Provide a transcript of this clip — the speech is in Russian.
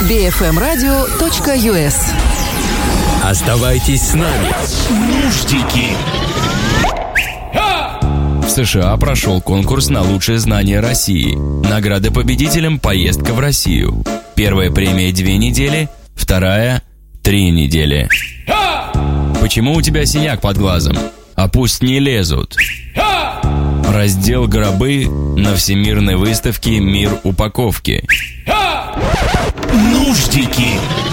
bfmradio.us. Оставайтесь с нами. Нуждики. В США прошел конкурс на лучшее знание России. Награда победителям — поездка в Россию. Первая премия 2 недели, вторая — 3 недели. Почему у тебя синяк под глазом? А пусть не лезут. Раздел «Гробы» на Всемирной выставке «Мир упаковки». Нуждики.